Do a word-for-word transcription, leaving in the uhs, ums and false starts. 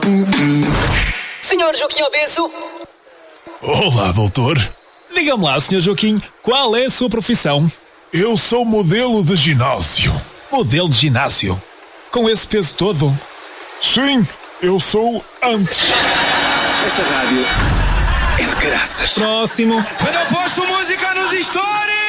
senhor Joaquim Obeso. Olá, doutor. Diga-me lá, senhor Joaquim, qual é a sua profissão? Eu sou modelo de ginásio. Modelo de ginásio? Com esse peso todo? Sim, eu sou antes. Esta rádio é de graças. Próximo. Eu não posto música nos stories!